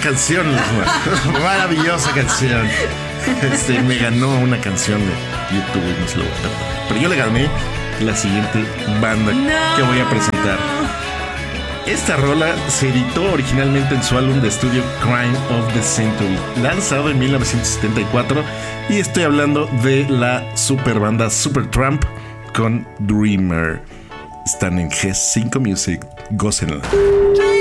canción, maravillosa canción. Me ganó una canción de YouTube y no se lo voy a perder. Pero yo le gané la siguiente banda que voy a presentar. Esta rola se editó originalmente en su álbum de estudio Crime of the Century, lanzado en 1974, y estoy hablando de la super banda Supertramp con Dreamer. Están en G5 Music, gócenla.